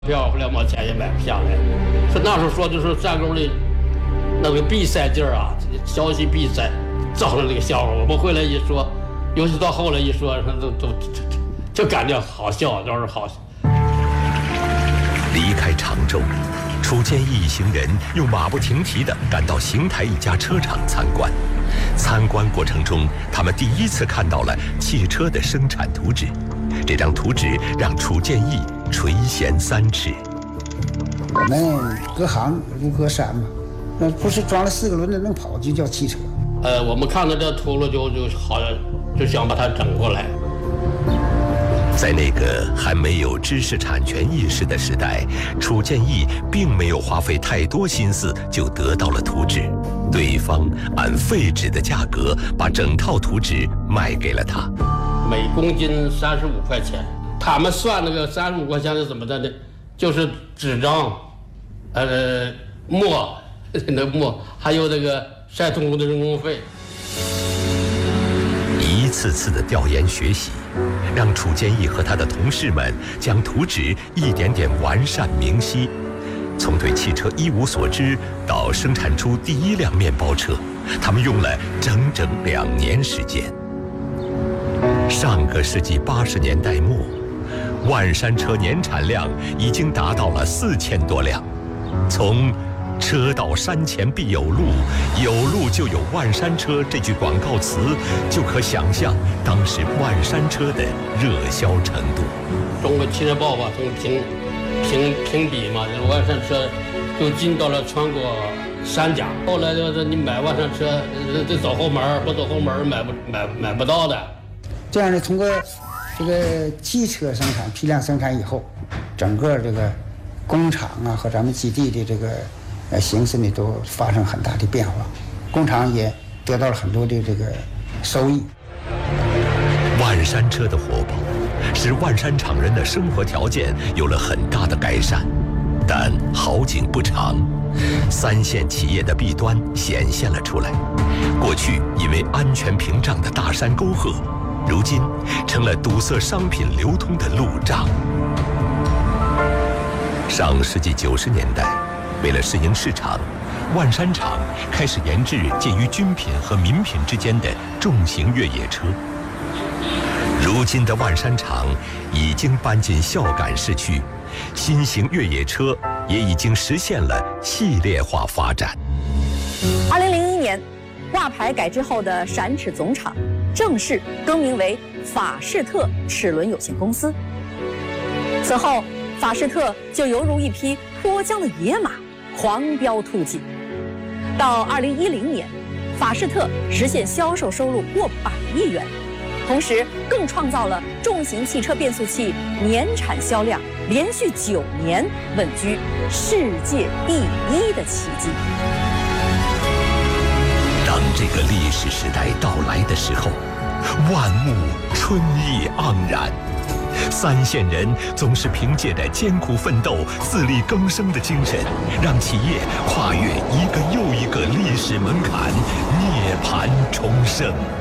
票2毛钱也买不下来。是那时候说就是战功的那个闭塞劲儿啊，消息闭塞，造成这个笑话。我们回来一说，尤其到后来一说，就感觉好笑，都是好笑。 离开常州，楚建义一行人又马不停蹄地赶到邢台一家车厂参观。参观过程中，他们第一次看到了汽车的生产图纸。这张图纸让楚建义垂涎3尺。 我们隔行如隔山嘛，那不是装了4个轮子能跑就叫汽车。 我们看到这图了就好像就想把它整过来。 在那个还没有知识产权意识的时代，楚建义并没有花费太多心思就得到了图纸，对方按废纸的价格把整套图纸卖给了他， 每公斤35块钱。他们算那个35块钱是怎么的呢？就是纸张，墨，那墨，还有那个晒图工的人工费。 一次次的调研学习，让楚建义和他的同事们将图纸一点点完善明晰。从对汽车一无所知到生产出第1辆面包车，他们用了整整2年时间。上个世纪80年代末，万山车年产量已经达到了4000多辆。从车到山前必有路，有路就有万山车这句广告词，就可想象当时万山车的热销程度。 中国汽车报吧，从评比嘛，这万山车就进到了全国3甲。后来就是你买万山车得走后门，不走后门买不到的。 这样呢，通过这个汽车生产批量生产以后，整个这个工厂啊和咱们基地的这个形势呢都发生很大的变化，工厂也得到了很多的这个收益。 万山车的火爆，使万山厂人的生活条件有了很大的改善，但好景不长，3线企业的弊端显现了出来。过去因为安全屏障的大山沟壑，如今成了堵塞商品流通的路障。上世纪90年代，为了适应市场，万山厂开始研制介于军品和民品之间的重型越野车。如今的万山厂已经搬进孝感市区，新型越野车也已经实现了系列化发展。 2001年，挂牌改制后的陕齿总厂正式更名为法士特齿轮有限公司。此后，法士特就犹如一匹脱缰的野马，狂飙突进。到2010年，法士特实现销售收入过100亿元，同时更创造了重型汽车变速器年产销量连续9年稳居世界第1的奇迹。 当这个历史时代到来的时候，万物春意盎然。3线人总是凭借着艰苦奋斗、自力更生的精神，让企业跨越一个又一个历史门槛，涅槃重生。